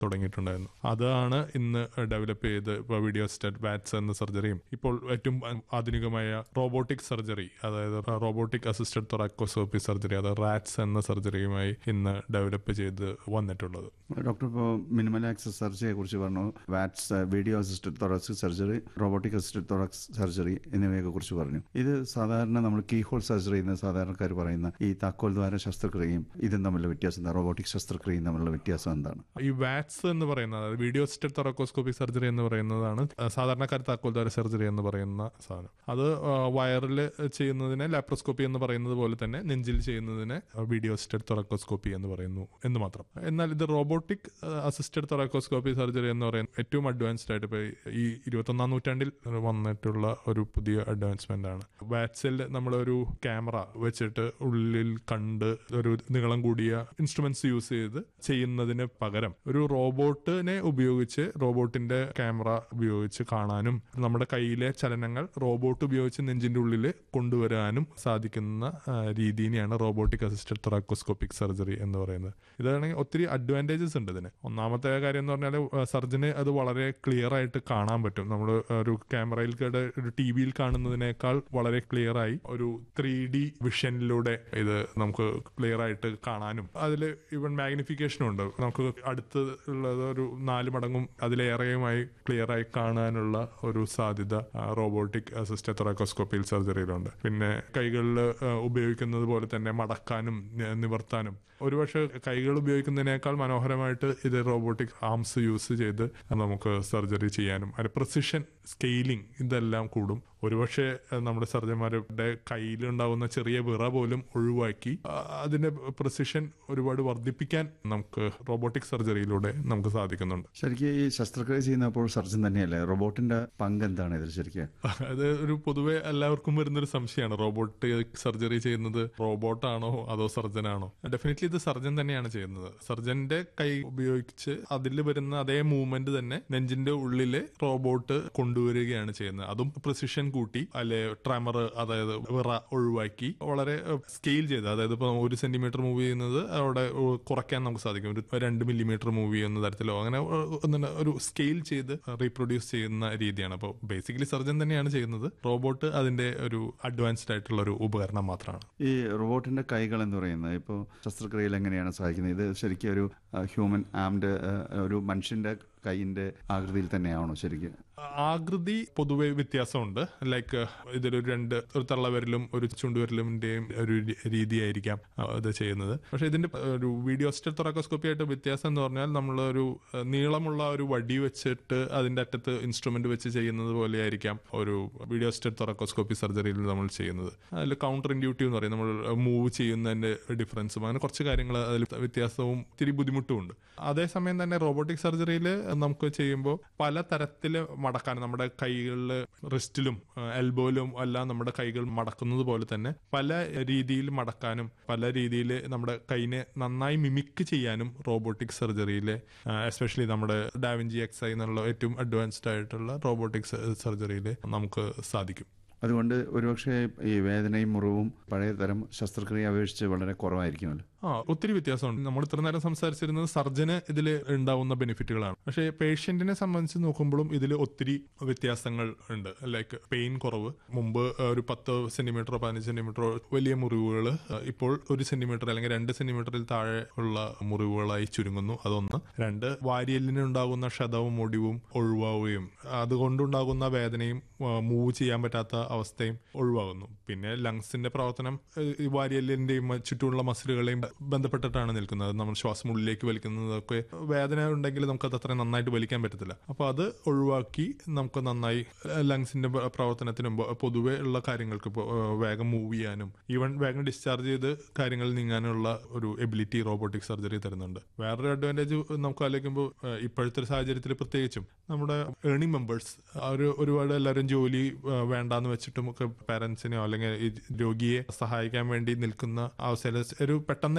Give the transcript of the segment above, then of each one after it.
തുടങ്ങിയിട്ടുണ്ടായിരുന്നു. അതാണ് ഇന്ന് ഡെവലപ്പ് ചെയ്ത് ഇപ്പോൾ വീഡിയോ അസിസ്റ്റഡ് വാറ്റ്സ് എന്ന സർജറിയും ഇപ്പോൾ ഏറ്റവും ആധുനികമായ റോബോട്ടിക് സർജറി, അതായത് റോബോട്ടിക് അസിസ്റ്റഡ് തൊറാക്കോസ്കോപ്പി സർജറി, അതായത് റാറ്റ്സ് എന്ന സർജറിയുമായി ഇന്ന് ഡെവലപ്പ് ചെയ്ത് വന്നിട്ടുള്ളത്. ഡോക്ടർ ഇപ്പോൾ മിനിമൽ ആക്സസ് സർജറിയെ കുറിച്ച് പറഞ്ഞു, vats, video assisted thorax surgery, robotic assisted thorax surgery എന്നിവയെ കുറിച്ച് പറഞ്ഞു. ഇത് സാധാരണ നമ്മൾ കീ ഹോൾ സർജറി എന്ന് സാധാരണക്കാർ പറയുന്ന ഈ താക്കോൽ ദ്വാര ശസ്ത്രക്രിയയും ഇതും തമ്മിലുള്ള വ്യത്യാസം എന്താ? റോബോട്ടിക് ശസ്ത്രക്രിയയും തമ്മിലുള്ള വ്യത്യാസം എന്താണ്? ഈ വാറ്റ്സ് എന്ന് പറയുന്നത്, വീഡിയോ അസിസ്റ്റഡ് തൊറാക്കോസ്കോപ്പിക് സർജറി എന്ന് പറയുന്നതാണ് സാധാരണക്കാർ താക്കോൽ ദ്വാര സർജറി എന്ന് പറയുന്ന സാധനം. അത് വയറിൽ ചെയ്യുന്നതിനെ ലാപ്രോസ്കോപ്പി എന്ന് പറയുന്നത് പോലെ തന്നെ നെഞ്ചിൽ ചെയ്യുന്നതിനെ വീഡിയോ അസിസ്റ്റഡ് തൊറാക്കോസ്കോപ്പി എന്ന് പറയുന്നു എന്ന് മാത്രം. എന്നാൽ ഇത് റോബോട്ടിക് അസിസ്റ്റഡ് തൊറാക്കോസ്കോപ്പി സർജറി എന്ന് പറയുന്നത് ഏറ്റവും അഡ്വാൻസ്ഡ് ആയിട്ട് ഇപ്പോൾ ഈ 21ാം നൂറ്റാണ്ടിൽ വന്നിട്ടുള്ള ഒരു പുതിയ അഡ്വാൻസ്മെന്റ് ആണ്. വാറ്റ്സിൽ നമ്മളൊരു ക്യാമറ വെച്ചിട്ട് ഉള്ളിൽ കണ്ട് ഒരു നീളം കൂടിയ ഇൻസ്ട്രുമെന്റ്സ് യൂസ് ചെയ്ത് ചെയ്യുന്നതിന് പകരം ഒരു റോബോട്ടിനെ ഉപയോഗിച്ച്, റോബോട്ടിന്റെ ക്യാമറ ഉപയോഗിച്ച് കാണാനും നമ്മുടെ കയ്യിലെ ചലനങ്ങൾ റോബോട്ട് ഉപയോഗിച്ച് നെഞ്ചിന്റെ ഉള്ളിൽ കൊണ്ടുവരാനും സാധിക്കുന്ന രീതിയാണ് റോബോട്ടിക് അസിസ്റ്റഡ് തൊറാക്കോസ്കോപ്പിക് സർജറി എന്ന് പറയുന്നത്. ഇതാണെങ്കിൽ ഒത്തിരി അഡ്വാൻറ്റേജസ് ഉണ്ട് ഇതിന്. ഒന്നാമത്തെ കാര്യം എന്ന് പറഞ്ഞാൽ സർജന് അത് വളരെ ക്ലിയർ ആയിട്ട് കാണാൻ പറ്റും. നമ്മൾ ഒരു ക്യാമറയിൽ ഒരു ടിവിയിൽ കാണുന്നതിനേക്കാൾ വളരെ ക്ലിയർ ആയി ഒരു 3D വിഷനിലൂടെ ഇത് നമുക്ക് ക്ലിയർ ആയിട്ട് കാണാനും അതിൽ ഈവൻ മാഗ്നിഫിക്കേഷനും ഉണ്ട്. നമുക്ക് അടുത്തുള്ളത് ഒരു 4 മടങ്ങും അതിലേറെയുമായി ക്ലിയർ ആയി കാണാനുള്ള ഒരു സാധ്യത റോബോട്ടിക് അസിസ്റ്റഡ് തൊറാക്കോസ്കോപ്പിക് സർജറിയിലുണ്ട്. പിന്നെ കൈകളിൽ ഉപയോഗിക്കുന്നത് പോലെ തന്നെ മടക്കാനും നിവർത്താനും, ഒരുപക്ഷെ കൈകൾ ഉപയോഗിക്കുന്നതിനേക്കാൾ മനോഹരമായിട്ട് ഇത് റോബോട്ടിക് ആംസ് യൂസ് ചെയ്ത് നമുക്ക് സർജറി ചെയ്യാനും അതിന് പ്രിസിഷൻ, സ്കെയിലിംഗ് ഇതെല്ലാം കൂടും. ഒരുപക്ഷെ നമ്മുടെ സർജന്മാരുടെ കയ്യിലുണ്ടാവുന്ന ചെറിയ വിറ പോലും ഒഴിവാക്കി അതിന്റെ പ്രിസിഷൻ ഒരുപാട് വർദ്ധിപ്പിക്കാൻ നമുക്ക് റോബോട്ടിക് സർജറിയിലൂടെ നമുക്ക് സാധിക്കുന്നുണ്ട്. ശരിക്കും ഈ ശസ്ത്രക്രിയ ചെയ്യുന്നപ്പോൾ സർജൻ തന്നെയല്ലേ? റോബോട്ടിന്റെ പങ്ക് എന്താണ് ഇതിൽ ശരിക്കും? അത് ഒരു പൊതുവെ എല്ലാവർക്കും വരുന്നൊരു സംശയമാണ്, റോബോട്ടിക് സർജറി ചെയ്യുന്നത് റോബോട്ടാണോ അതോ സർജനാണോ? ഡെഫിനറ്റ്ലി ഇത് സർജൻ തന്നെയാണ് ചെയ്യുന്നത്. സർജന്റെ കൈ ഉപയോഗിച്ച് അതിൽ വരുന്ന അതേ മൂവ്മെന്റ് തന്നെ നെഞ്ചിന്റെ ഉള്ളിലെ റോബോട്ട് കൊണ്ടുവരികയാണ് ചെയ്യുന്നത്. അതും പ്രിസിഷൻ കൂട്ടി, അല്ലെ ട്രെമർ, അതായത് വിറ ഒഴിവാക്കി വളരെ സ്കെയിൽ ചെയ്ത്, അതായത് ഇപ്പൊ 1 സെന്റിമീറ്റർ മൂവ് ചെയ്യുന്നത് അവിടെ കുറയ്ക്കാൻ നമുക്ക് സാധിക്കും. ഒരു 2 മില്ലിമീറ്റർ മൂവ് ചെയ്യുന്ന തരത്തിലോ അങ്ങനെ ഒരു സ്കെയിൽ ചെയ്ത് റീപ്രൊഡ്യൂസ് ചെയ്യുന്ന രീതിയാണ്. അപ്പോൾ ബേസിക്കലി സർജൻ തന്നെയാണ് ചെയ്യുന്നത്. റോബോട്ട് അതിന്റെ ഒരു അഡ്വാൻസ്ഡ് ആയിട്ടുള്ള ഒരു ഉപകരണം മാത്രമാണ്. ഈ റോബോട്ടിന്റെ കൈകൾ എന്ന് പറയുന്നത് ഇപ്പോൾ ശസ്ത്രക്രിയയിൽ എങ്ങനെയാണ് സഹായിക്കുന്നത്? ഇത് ശരിക്കും ഒരു ഹ്യൂമൻ ആംഡ്, ഒരു മനുഷ്യന്റെ കൈയിന്റെ ആകൃതിയിൽ തന്നെയാണോ ശരിക്കും? ആകൃതി പൊതുവെ വ്യത്യാസമുണ്ട്. ലൈക്ക് ഇതിലൊരു ഒരു തള്ളവിരലും ഒരു ചുണ്ടുവിരലിന്റെയും ഒരു രീതിയായിരിക്കാം ഇത് ചെയ്യുന്നത്. പക്ഷെ ഇതിന്റെ ഒരു വീഡിയോ അസിസ്റ്റഡ് തൊറാക്കോസ്കോപ്പി ആയിട്ട് വ്യത്യാസം എന്ന് പറഞ്ഞാൽ നമ്മളൊരു നീളമുള്ള ഒരു വടി വെച്ചിട്ട് അതിന്റെ അറ്റത്ത് ഇൻസ്ട്രുമെന്റ് വെച്ച് ചെയ്യുന്നത് പോലെ ആയിരിക്കാം ഒരു വീഡിയോ അസിസ്റ്റഡ് തൊറാക്കോസ്കോപ്പി സർജറിയിൽ നമ്മൾ ചെയ്യുന്നത്. അതിൽ കൗണ്ടർ ഇൻഡ്യൂട്ടീവ് എന്ന് പറയും, നമ്മൾ മൂവ് ചെയ്യുന്നതിന്റെ ഡിഫറൻസും അങ്ങനെ കുറച്ച് കാര്യങ്ങൾ അതിൽ വ്യത്യാസവും ഇത്തിരി ബുദ്ധിമുട്ടും ഉണ്ട്. അതേസമയം തന്നെ റോബോട്ടിക് സർജറിയിൽ നമുക്ക് ചെയ്യുമ്പോൾ പല തരത്തിൽ മടക്കാനും, നമ്മുടെ കൈകളിൽ റിസ്റ്റിലും എൽബോയിലും എല്ലാം നമ്മുടെ കൈകൾ മടക്കുന്നത് പോലെ തന്നെ പല രീതിയിൽ മടക്കാനും പല രീതിയിൽ നമ്മുടെ കൈനെ നന്നായി മിമിക് ചെയ്യാനും റോബോട്ടിക് സർജറിയിലെ, എസ്പെഷ്യലി നമ്മുടെ ഡാവിഞ്ചി എക്സ്ഐ എന്നുള്ള ഏറ്റവും അഡ്വാൻസ്ഡ് ആയിട്ടുള്ള റോബോട്ടിക് സർജറിയിൽ നമുക്ക് സാധിക്കും. അതുകൊണ്ട് ഒരുപക്ഷെ ഈ വേദനയും മുറിവും പഴയ തരം ശസ്ത്രക്രിയ അപേക്ഷിച്ച് വളരെ കുറവായിരിക്കുമല്ലോ. ഒത്തിരി വ്യത്യാസമുണ്ട്. നമ്മൾ ഇത്ര നേരം സംസാരിച്ചിരുന്നത് സർജന് ഇതിൽ ഉണ്ടാവുന്ന ബെനിഫിറ്റുകളാണ്. പക്ഷേ പേഷ്യന്റിനെ സംബന്ധിച്ച് നോക്കുമ്പോഴും ഇതിൽ ഒത്തിരി വ്യത്യാസങ്ങൾ ഉണ്ട്. ലൈക്ക് പെയിൻ കുറവ്, മുമ്പ് ഒരു 10 സെന്റിമീറ്ററോ 15 സെന്റിമീറ്ററോ വലിയ മുറിവുകൾ ഇപ്പോൾ 1 സെന്റിമീറ്റർ അല്ലെങ്കിൽ 2 സെന്റിമീറ്ററിൽ താഴെ ഉള്ള മുറിവുകളായി ചുരുങ്ങുന്നു. അതൊന്ന്. 2, വാരിയെല്ലിന് ഉണ്ടാകുന്ന ക്ഷതവും ഒടിവും ഒഴിവാവുകയും അതുകൊണ്ടുണ്ടാകുന്ന വേദനയും മൂവ് ചെയ്യാൻ പറ്റാത്ത അവസ്ഥയും ഒഴിവാകുന്നു. പിന്നെ ലങ്സിന്റെ പ്രവർത്തനം ഈ വാരിയെല്ലിന്റെയും ചുറ്റുമുള്ള മസിലുകളെയും ബന്ധപ്പെട്ടിട്ടാണ് നിൽക്കുന്നത്. നമ്മൾ ശ്വാസം ഉള്ളിലേക്ക് വലിക്കുന്നതൊക്കെ വേദന ഉണ്ടെങ്കിൽ നമുക്കത് അത്ര നന്നായിട്ട് വലിക്കാൻ പറ്റത്തില്ല. അപ്പൊ അത് ഒഴിവാക്കി നമുക്ക് നന്നായി ലങ്സിന്റെ പ്രവർത്തനത്തിനും പൊതുവെ ഉള്ള കാര്യങ്ങൾക്ക് വേഗം മൂവ് ചെയ്യാനും ഈവൻ വേഗം ഡിസ്ചാർജ് ചെയ്ത് കാര്യങ്ങൾ നീങ്ങാനുള്ള ഒരു എബിലിറ്റി റോബോട്ടിക് സർജറി തരുന്നുണ്ട്. വേറൊരു അഡ്വാൻറ്റേജ് നമുക്ക് ആലോചിക്കുമ്പോൾ ഇപ്പോഴത്തെ സാഹചര്യത്തിൽ പ്രത്യേകിച്ചും നമ്മുടെ ഏർണിംഗ് മെമ്പേഴ്സ് ഒരുപാട് എല്ലാവരും ജോലി വേണ്ടാന്ന് വെച്ചിട്ടും ഒക്കെ പാരന്റ്സിനെയോ അല്ലെങ്കിൽ ഈ രോഗിയെ സഹായിക്കാൻ വേണ്ടി നിൽക്കുന്ന അവസ്ഥയിൽ ഒരു പെട്ടെന്ന്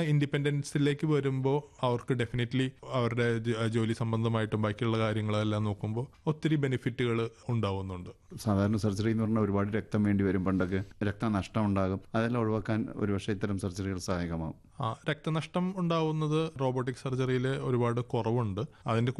ഇൻഡിപെൻഡൻസിലേക്ക് വരുമ്പോൾ അവർക്ക് ഡെഫിനറ്റ്ലി അവരുടെ ജോലി സംബന്ധമായിട്ടും ബാക്കിയുള്ള കാര്യങ്ങളെല്ലാം നോക്കുമ്പോൾ ഒത്തിരി ബെനിഫിറ്റുകൾ ഉണ്ടാവുന്നുണ്ട്. സാധാരണ സർജറി എന്ന് പറഞ്ഞാൽ ഒരുപാട് രക്തം വേണ്ടി വരും, പണ്ടൊക്കെ രക്തനഷ്ടം ഉണ്ടാകും. അതെല്ലാം ഒഴിവാക്കാൻ ഒരുപക്ഷെ ഇത്തരം സർജറികൾ സഹായകമാവും. രക്തനഷ്ടം ഉണ്ടാവുന്നത് റോബോട്ടിക് സർജറിയിൽ ഒരുപാട് കുറവുണ്ട്. അതിന്റെ